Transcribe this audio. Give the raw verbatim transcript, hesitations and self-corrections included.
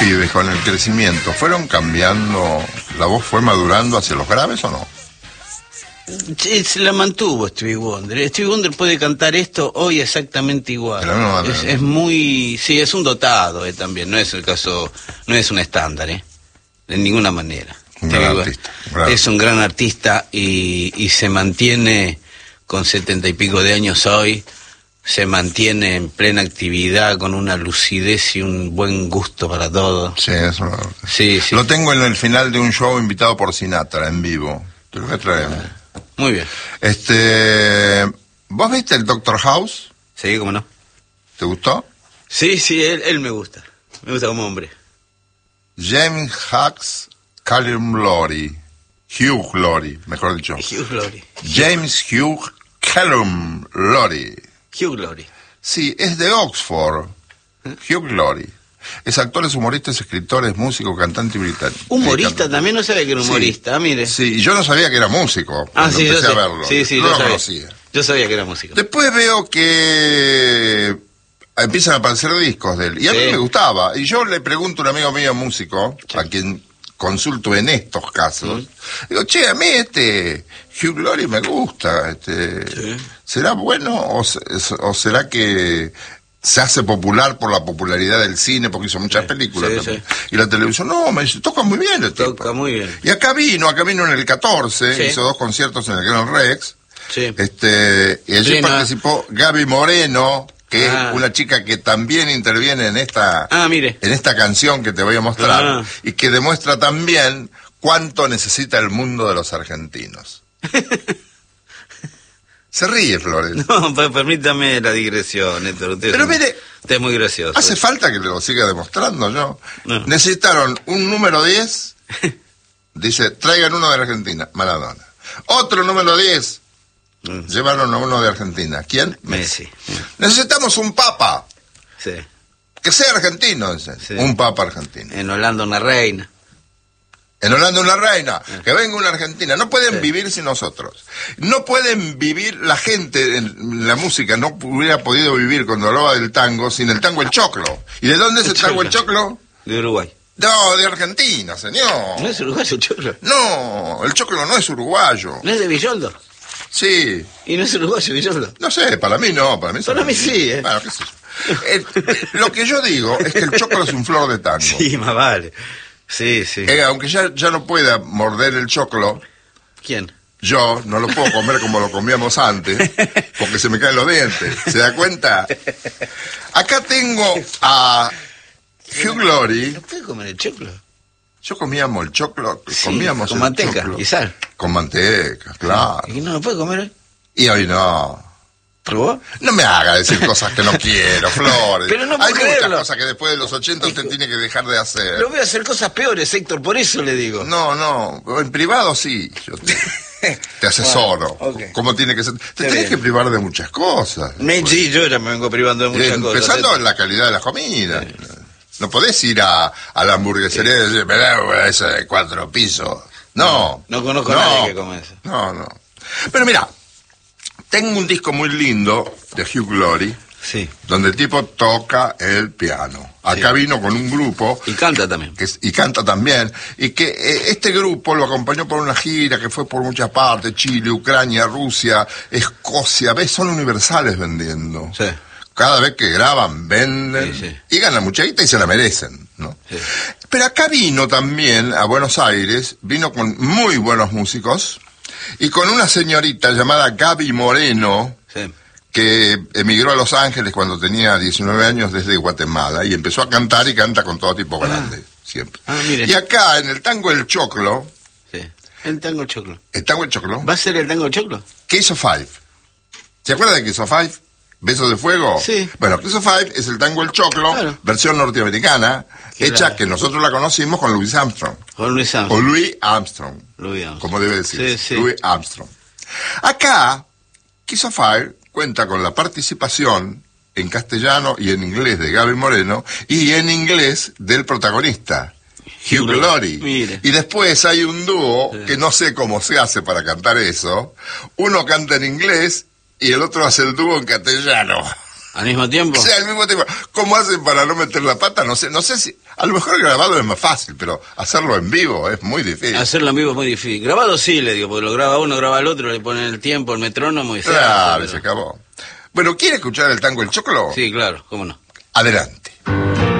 pibes con el crecimiento fueron cambiando, la voz fue madurando hacia los graves o no? Sí, se la mantuvo Stevie Wonder. Stevie Wonder puede cantar esto hoy exactamente igual. No, no, es, no. es muy, sí, es un dotado eh, también. No es el caso, no es un estándar, eh, de ninguna manera. Un gran artista, gran. Es un gran artista y, y se mantiene con setenta y pico de años hoy. Se mantiene en plena actividad con una lucidez y un buen gusto para todo. Sí, eso lo, sí, sí. Lo tengo en el final de un show invitado por Sinatra en vivo. Te lo voy a traer. Ah, muy bien. Este, ¿vos viste el Doctor House? Sí, cómo no. ¿Te gustó? Sí, sí, él, él me gusta. Me gusta como hombre. James Hughes, Callum Laurie, Hugh Laurie, mejor dicho. Hugh Laurie. James Hugh Callum Laurie. Hugh Laurie. Sí, es de Oxford. Hugh Laurie. Es actor, es humorista, es escritor, es músico, cantante y británico. ¿Humorista eh, también? No sabía que era humorista, sí, ah, mire. Sí, y yo no sabía que era músico. Ah, sí, empecé yo a sé. verlo. Sí, sí, no yo lo sabía. conocía. Yo sabía que era músico. Después veo que empiezan a aparecer discos de él. Y a Sí. mí me gustaba. Y yo le pregunto a un amigo mío músico, Sí. a quien consulto en estos casos, Mm. digo, che, a mí este Hugh Laurie me gusta. Este, Sí. ¿Será bueno o, se- o será que se hace popular por la popularidad del cine, porque hizo muchas Sí, películas sí, también? sí. Y la televisión, no, me dice, toca muy bien el tipo. Toca muy bien. Y acá vino, acá vino en el catorce, Sí. hizo dos conciertos en el Gran Rex. Sí. Este, y allí Sí, no. participó Gaby Moreno, que Ah. es una chica que también interviene en esta, Ah, mire. en esta canción que te voy a mostrar, Ah. y que demuestra también cuánto necesita el mundo de los argentinos. Se ríe, Flores. No, pues permítame la digresión, Héctor. Usted Pero es muy- mire, usted es muy gracioso. ¿Hace falta que lo siga demostrando yo? No. Necesitaron un número diez, dice, traigan uno de Argentina, Maradona. Otro número diez, Mm. llevaron a uno de Argentina. ¿Quién? Messi. Necesitamos un papa, Sí. que sea argentino, dice. Sí. Un papa argentino. En Holanda una reina. En Holanda una reina, que venga una argentina. No pueden Sí. vivir sin nosotros. No pueden vivir, la gente en la música no hubiera podido vivir cuando hablaba del tango sin el tango el choclo. ¿Y de dónde es el, El tango el choclo. choclo? De Uruguay. No, de Argentina, señor. ¿No es uruguayo el choclo? No, el choclo no es uruguayo. ¿No es de Villoldo? Sí, ¿Y no es uruguayo Villoldo? no sé, para mí no, para mí, es Para mí argentino. sí, ¿eh? Bueno, qué sé yo. Eh, lo que yo digo es que el choclo es un flor de tango. Sí, más vale. Sí, sí. Eh, aunque ya, ya no pueda morder el choclo, ¿Quién? yo no lo puedo comer como lo comíamos antes, porque se me caen los dientes. ¿Se da cuenta? Acá tengo a Hugh Laurie. ¿No puede comer el choclo? Yo comíamos el choclo, Sí, comíamos con el manteca choclo. y sal. Con manteca, claro. ¿Y no lo puede comer hoy? Y hoy no. ¿Probó? No me haga decir cosas que no quiero, Flores. Pero no puedo Hay muchas creerlo. cosas que después de los ochenta usted tiene que dejar de hacer. Lo voy a hacer cosas peores, Héctor, por eso le digo. No, no, en privado sí, yo te, te asesoro. Bueno, ok. ¿Cómo tiene que ser? Te Está tenés bien. que privar de muchas cosas. Me, sí, yo ya me vengo privando de muchas Eh, cosas. Empezando Héctor. en la calidad de la comida. No podés ir a, a la hamburguesería y decir, mirá, esa de cuatro pisos. No. No conozco a nadie que come eso. No, no. Pero mira, tengo un disco muy lindo de Hugh Laurie, Sí. donde el tipo toca el piano. Acá Sí. vino con un grupo Y canta también. que es- y canta también, y que eh, este grupo lo acompañó por una gira que fue por muchas partes, Chile, Ucrania, Rusia, Escocia, ves, son universales vendiendo. Sí. Cada vez que graban, venden, Sí, sí. y ganan mucha guita y se la merecen, ¿no? Sí. Pero acá vino también a Buenos Aires, vino con muy buenos músicos, y con una señorita llamada Gaby Moreno, Sí. que emigró a Los Ángeles cuando tenía diecinueve años desde Guatemala y empezó a cantar y canta con todo tipo grande, siempre. Ah, mire. Y acá en el tango El Choclo, Sí. El tango choclo. el tango El Choclo, ¿Va a ser el tango choclo? Case of Five. ¿Se acuerda de Case of Five? ¿Besos de Fuego? Sí. Bueno, Case of Five es el tango El Choclo, Claro. versión norteamericana, Claro. hecha que nosotros la conocimos con Louis Armstrong. Con Luis O Armstrong. Louis Armstrong, Louis Armstrong. como debe decir. Sí, sí. Louis Armstrong. Acá, Kiss of Fire cuenta con la participación en castellano y en inglés de Gaby Moreno y en inglés del protagonista, Hugh Hugh Laurie. Mire. Y después hay un dúo Sí. que no sé cómo se hace para cantar eso. Uno canta en inglés y el otro hace el dúo en castellano. ¿Al mismo tiempo? Sí, al mismo tiempo. ¿Cómo hacen para no meter la pata? No sé, no sé si... A lo mejor grabado es más fácil, pero hacerlo en vivo es muy difícil. Hacerlo en vivo es muy difícil. Grabado sí, le digo, porque lo graba uno, graba el otro, le ponen el tiempo, el metrónomo y se Claro, hace, se pero... acabó. Bueno, ¿quiere escuchar el tango El Choclo? Sí, claro, cómo no. Adelante.